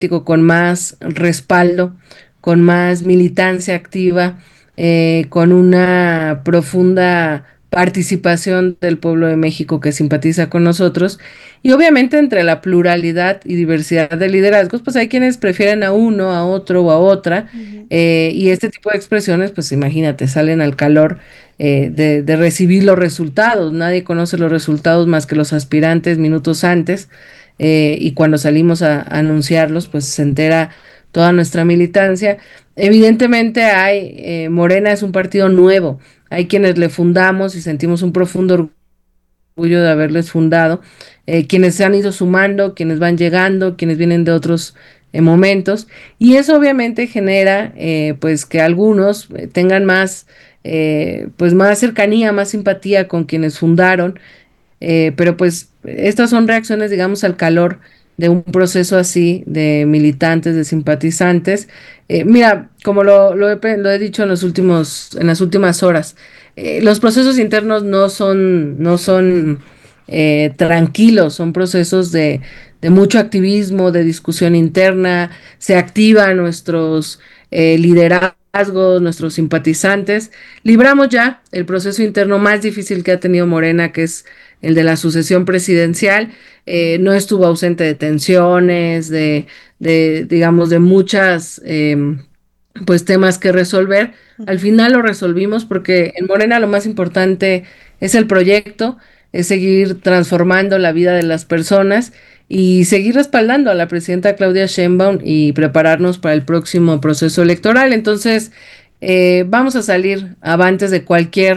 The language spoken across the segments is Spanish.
con más respaldo, con más militancia activa, con una profunda participación del pueblo de México que simpatiza con nosotros. Y obviamente entre la pluralidad y diversidad de liderazgos, pues hay quienes prefieren a uno, a otro o a otra. Ujú. Y este tipo de expresiones, pues imagínate, salen al calor de recibir los resultados. Nadie conoce los resultados más que los aspirantes minutos antes. Y cuando salimos a anunciarlos, pues se entera toda nuestra militancia. Evidentemente Morena es un partido nuevo, hay quienes le fundamos y sentimos un profundo orgullo de haberles fundado, quienes se han ido sumando, quienes van llegando, quienes vienen de otros momentos, y eso obviamente genera pues que algunos tengan más, pues más cercanía, más simpatía con quienes fundaron, pero pues estas son reacciones, digamos, al calor de un proceso así de militantes, de simpatizantes. Mira, como lo he dicho en en las últimas horas, los procesos internos no son tranquilos, son procesos de mucho activismo, de discusión interna, se activan nuestros liderazgos, nuestros simpatizantes. Libramos ya el proceso interno más difícil que ha tenido Morena, que es el de la sucesión presidencial. No estuvo ausente de tensiones, digamos, de muchas pues temas que resolver. Al Ujú. final lo resolvimos porque en Morena lo más importante es el proyecto, es seguir transformando la vida de las personas y seguir respaldando a la presidenta Claudia Sheinbaum y prepararnos para el próximo proceso electoral. Entonces, vamos a salir avantes de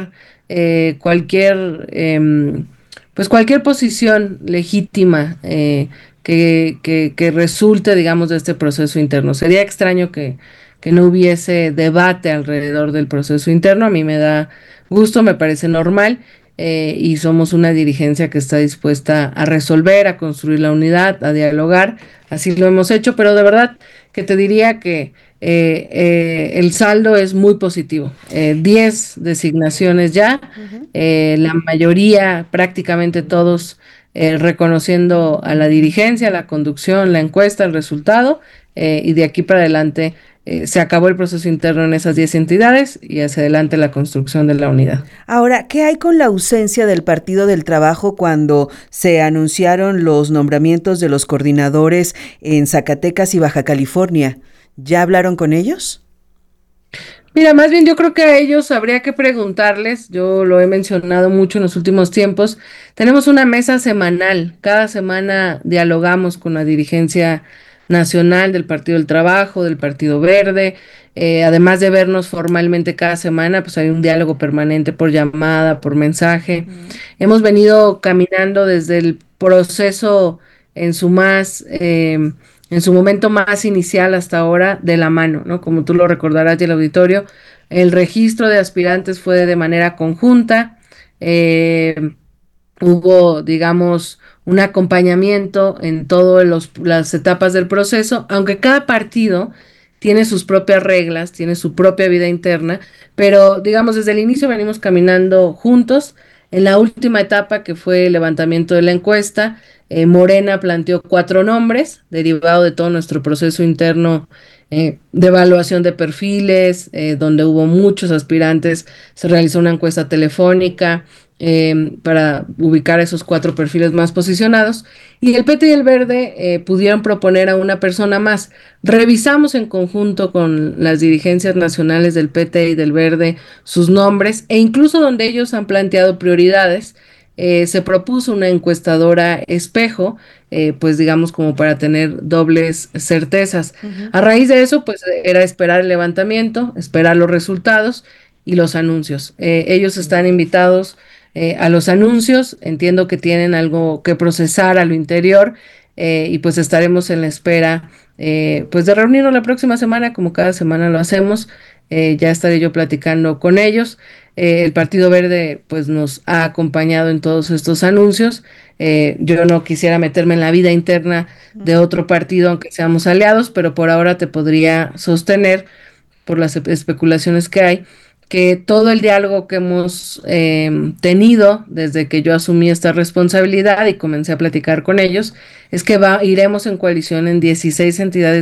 cualquier pues cualquier posición legítima que resulte, digamos, de este proceso interno. Sería extraño que no hubiese debate alrededor del proceso interno. A mí me da gusto, me parece normal, y somos una dirigencia que está dispuesta a resolver, a construir la unidad, a dialogar. Así lo hemos hecho, pero de verdad que te diría que el saldo es muy positivo. 10 designaciones ya, Ujú. la mayoría, prácticamente todos, reconociendo a la dirigencia, la conducción, la encuesta, el resultado, y de aquí para adelante se acabó el proceso interno en esas 10 entidades y hacia adelante la construcción de la unidad. Ahora, ¿qué hay con la ausencia del Partido del Trabajo cuando se anunciaron los nombramientos de los coordinadores en Zacatecas y Baja California? ¿Ya hablaron con ellos? Mira, más bien yo creo que a ellos habría que preguntarles, yo lo he mencionado mucho en los últimos tiempos, tenemos una mesa semanal, cada semana dialogamos con la dirigencia nacional del Partido del Trabajo, del Partido Verde, además de vernos formalmente cada semana, pues hay un diálogo permanente por llamada, por mensaje. Ujú. Hemos venido caminando desde el proceso en su más... en su momento más inicial hasta ahora de la mano, ¿no? Como tú lo recordarás del auditorio, el registro de aspirantes fue de manera conjunta, eh, hubo, digamos, un acompañamiento en todas las etapas del proceso, aunque cada partido tiene sus propias reglas, tiene su propia vida interna, pero digamos, desde el inicio venimos caminando juntos. En la última etapa, que fue el levantamiento de la encuesta, Morena planteó 4 nombres, derivado de todo nuestro proceso interno de evaluación de perfiles, donde hubo muchos aspirantes, se realizó una encuesta telefónica para ubicar esos 4 perfiles más posicionados, y el PT y el Verde pudieron proponer a una persona más. Revisamos en conjunto con las dirigencias nacionales del PT y del Verde sus nombres, e incluso donde ellos han planteado prioridades, se propuso una encuestadora espejo, pues digamos como para tener dobles certezas. Ujú. A raíz de eso, pues era esperar el levantamiento, esperar los resultados y los anuncios. Ellos están invitados a los anuncios, entiendo que tienen algo que procesar a lo interior, y pues estaremos en la espera pues de reunirnos la próxima semana, como cada semana lo hacemos. Ya estaré yo platicando con ellos. El Partido Verde pues nos ha acompañado en todos estos anuncios. Yo no quisiera meterme en la vida interna de Ujú. otro partido, aunque seamos aliados, pero por ahora te podría sostener, por las especulaciones que hay, que todo el diálogo que hemos tenido desde que yo asumí esta responsabilidad y comencé a platicar con ellos, es que iremos en coalición en 16 entidades